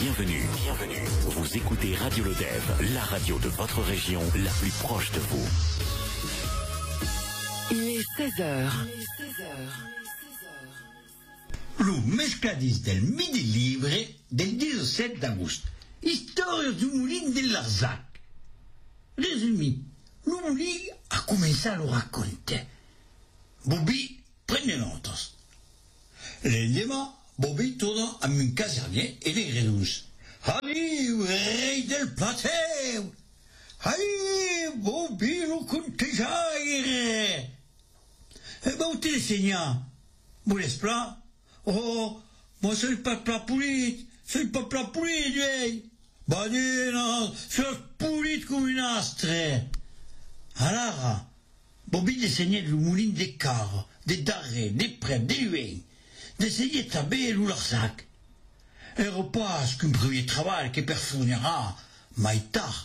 Bienvenue. Vous écoutez Radio Lodève, la radio de votre région, la plus proche de vous. Il est 16h. Lo mercadis del Midi Libre del 17 d'agosto. Storia du mulin de Larzac. Resumi, lo mulin ha començat a raccontar. Bobby prende notas. L'endemà, Bobby torna a un casernè e le reduce. Arrive, rei del plateu! Arrive, Bobby lo contegiaire! E va te l'ensegnar. Volés plat? Oh, moi soy pas plat poulit, vei. Badina, soy poulit com un astre. Alors, Bobby l'enseignait le moulin des cars, des darrets, des prêtres, des luins. D'essayer també lo Larzac. Era pas qu'un premier travail que performerà mai tard.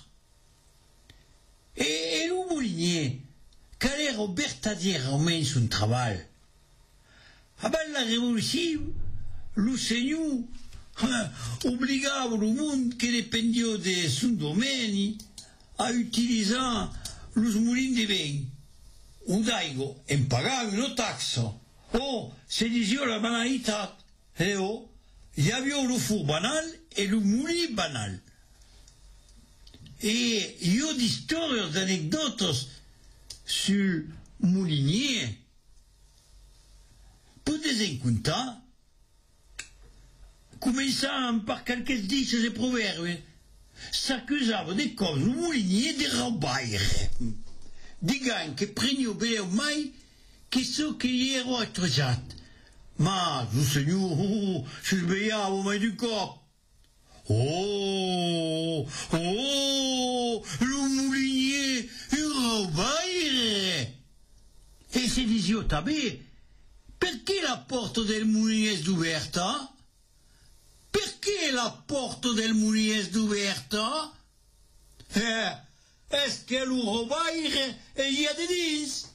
E lo moulinier, qual era vertadierament son treball? Abans la revolució, lo senyor obligava lo món que dependia de son domeni a utilitzar los molins de vent, o d'aigua, en pagant una taxa. Oh, se dizia la banalitat. Hi havia lo four banal e lo molí banal. E hi ha d'històries, d'anècdotes sul molinier. Podes en contar? Començant per quelques dices e proverbis. S'accusava de cos lo molinier de roubaire. Digant que prenio beleu mai che so che gli ero attregiat. Ma, lo senyor, si sbeiava mai d'un cop. Oh, lo molinier, un roubaire! E se dizio també, perché la porta del molinier è oberta? Perché la porta del molinier è oberta? Est-ce que lo roubaire y ha de dins?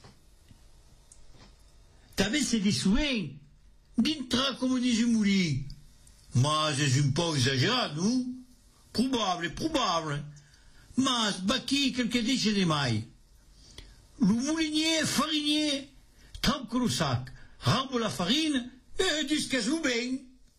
També se dissouen d'entrar com dins un molí. Mas és un poc exagerat, non? Probable. Mas aquí quelque dice de mai. Lo molinier farinier trempe lo sac, rampa la farina e disques-lo ben.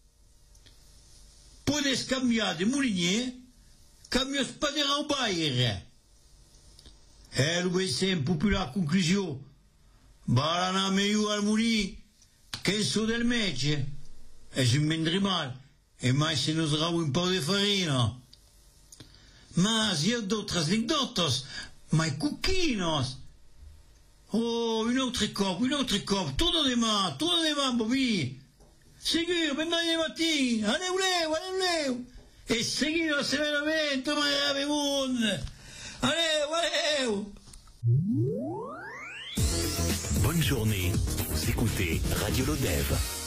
Podes canviar de molinier, canvies pas de roubaire. Lo vai ser en popular conclusió. Val anar meglio al molí che so del metge. És un mendrimal, e mai se nos rau un po' de farina. Mas hi ha d'autres anècdotes, mai coquinos. Oh, un autre cop, torna demà, Bobby. Segur, vendrà de matí, aneu. E seguido severamente, ma bevunt. Aneu. Bonne journée. Vous écoutez Radio Lodève.